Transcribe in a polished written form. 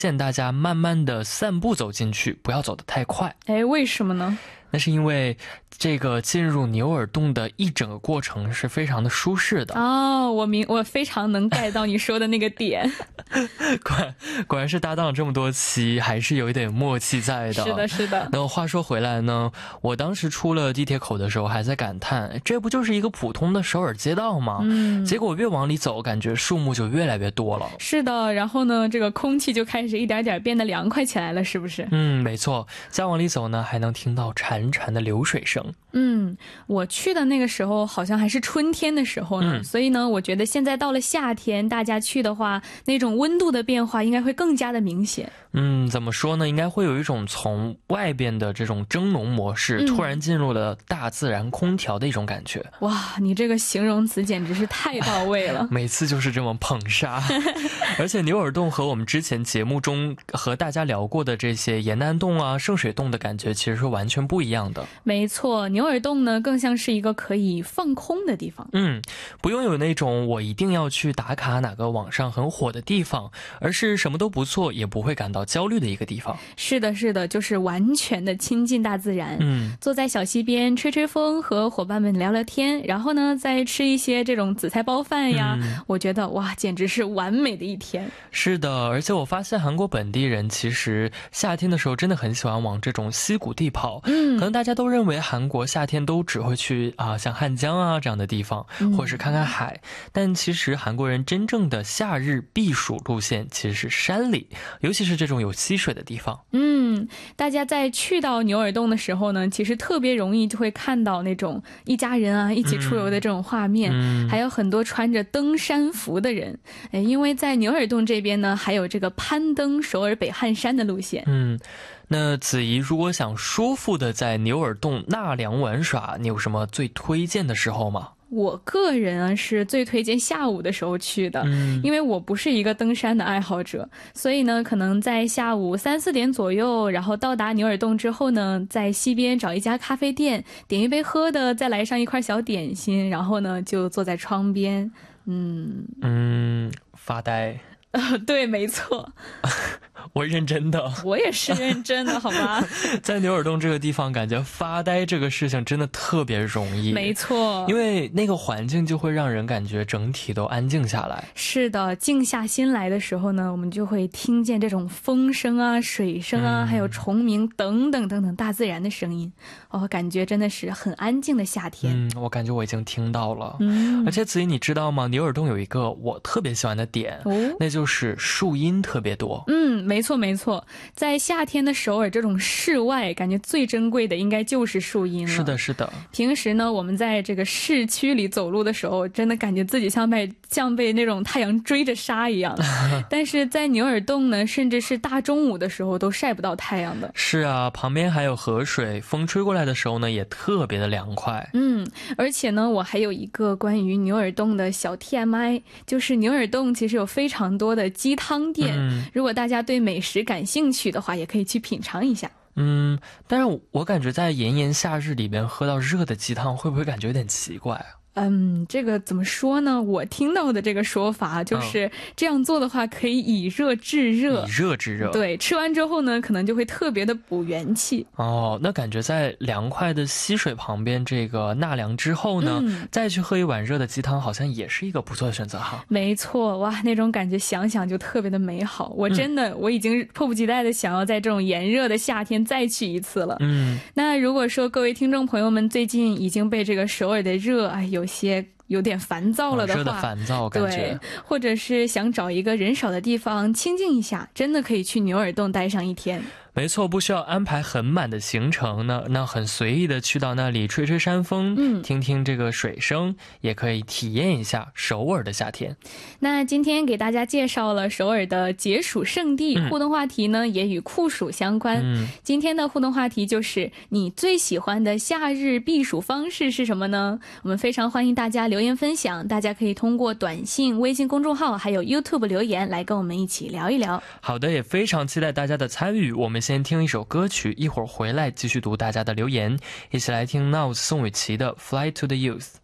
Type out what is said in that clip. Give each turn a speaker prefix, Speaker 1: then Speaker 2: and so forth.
Speaker 1: 建议大家慢慢的散步走进去，不要走得太快。
Speaker 2: 哎，为什么呢？
Speaker 1: 那是因为这个进入牛耳洞的一整个过程是非常的舒适的。
Speaker 2: 哦，我非常能 get 到你说的那个点。
Speaker 1: 果然是搭档了这么多期，还是有一点默契在的。
Speaker 2: 是的，是的。
Speaker 1: 那话说回来呢，我当时出了地铁口的时候还在感叹，这不就是一个普通的首尔街道吗？结果越往里走，感觉树木就越来越多了。
Speaker 2: 是的，然后呢，这个空气就开始一点点变得凉快起来了，是不是？
Speaker 1: 没错。再往里走呢，还能听到潺潺的流水声。
Speaker 2: 我去的那个时候好像还是春天的时候呢，所以呢，我觉得现在到了夏天，大家去的话，那种温度的变化应该会更加的明显。
Speaker 1: 怎么说呢？应该会有一种从外边的这种蒸笼模式，突然进入了大自然空调的一种感觉。
Speaker 2: 哇，你这个形容词简直是太到位了。
Speaker 1: 每次就是这么捧杀。而且牛耳洞和我们之前节目中和大家聊过的这些延南洞啊、圣水洞的感觉其实是完全不一样的。
Speaker 2: 没错，牛耳洞呢更像是一个可以放空的地方。
Speaker 1: 不用有那种我一定要去打卡哪个网上很火的地方，而是什么都不做也不会感到焦虑的一个地方。
Speaker 2: 是的，是的，就是完全的亲近大自然。坐在小溪边吹吹风，和伙伴们聊聊天，然后呢再吃一些这种紫菜包饭呀，我觉得哇，简直是完美的一天。
Speaker 1: 是的，而且我发现韩国本地人其实夏天的时候真的很喜欢往这种溪谷地跑。可能大家都认为韩国夏天都只会去像汉江啊这样的地方，或者是看看海，但其实韩国人真正的夏日避暑路线其实是山里，尤其是这种有溪水的地方。
Speaker 2: 大家在去到牛耳洞的时候呢，其实特别容易就会看到那种一家人啊一起出游的这种画面，还有很多穿着登山服的人。因为在牛耳洞这边呢，还有这个攀登首尔北汉山的路线。
Speaker 1: 那子怡，如果想舒服的在牛耳洞纳凉玩耍，你有什么最推荐的时候吗？
Speaker 2: 我个人啊是最推荐下午的时候去的，因为我不是一个登山的爱好者，所以呢可能在下午3、4点左右，然后到达牛耳洞之后呢，在溪边找一家咖啡店，点一杯喝的，再来上一块小点心，然后呢就坐在窗边
Speaker 1: 发呆。
Speaker 2: 对，没错。
Speaker 1: 我认真的，
Speaker 2: 我也是认真的，好吗？
Speaker 1: 在牛耳洞这个地方，感觉发呆这个事情真的特别容易。
Speaker 2: 没错，
Speaker 1: 因为那个环境就会让人感觉整体都安静下来。
Speaker 2: 是的，静下心来的时候呢，我们就会听见这种风声啊、水声啊，还有虫鸣等等等等大自然的声音。感觉真的是很安静的夏天。
Speaker 1: 我感觉我已经听到了。而且子怡，你知道吗？牛耳洞有一个我特别喜欢的点，那就是树荫特别多。
Speaker 2: 没错没错，在夏天的首尔这种室外，感觉最珍贵的应该就是树荫了。
Speaker 1: 是的，是的。
Speaker 2: 平时呢，我们在这个市区里走路的时候，真的感觉自己像被那种太阳追着杀一样。但是在牛耳洞呢，甚至是大中午的时候都晒不到太阳的。
Speaker 1: 是啊，旁边还有河水，风吹过来的时候呢，也特别的凉快。
Speaker 2: 而且呢，我还有一个关于牛耳洞的小 TMI， 就是牛耳洞其实有非常多的鸡汤店，如果大家对美食感兴趣的话，也可以去品尝一下。
Speaker 1: 但是我感觉在炎炎夏日里边喝到热的鸡汤，会不会感觉有点奇怪啊？
Speaker 2: 这个怎么说呢？我听到的这个说法就是这样做的话，可以以热制热。
Speaker 1: 以热制热。
Speaker 2: 对，吃完之后呢，可能就会特别的补元气。
Speaker 1: 那感觉在凉快的溪水旁边这个纳凉之后呢，再去喝一碗热的鸡汤，好像也是一个不错的选择哈。
Speaker 2: 没错，哇，那种感觉想想就特别的美好。我真的，我已经迫不及待的想要在这种炎热的夏天再去一次了。那如果说各位听众朋友们最近已经被这个首尔的热有点烦躁了的话，
Speaker 1: 热的烦躁感觉，
Speaker 2: 对，或者是想找一个人少的地方清静一下，真的可以去牛耳洞待上一天。
Speaker 1: 没错，不需要安排很满的行程呢，那很随意的去到那里吹吹山风，听听这个水声，也可以体验一下首尔的夏天。
Speaker 2: 那今天给大家介绍了首尔的解暑胜地，互动话题呢也与酷暑相关。今天的互动话题就是你最喜欢的夏日避暑方式是什么呢？我们非常欢迎大家留言分享，大家可以通过短信、微信公众号还有 YouTube 留言来跟我们一起聊一聊。
Speaker 1: 好的，也非常期待大家的参与。我们先听一首歌曲，一会儿回来继续读大家的留言，一起来听 Now 宋雨琦的 Fly to the Youth。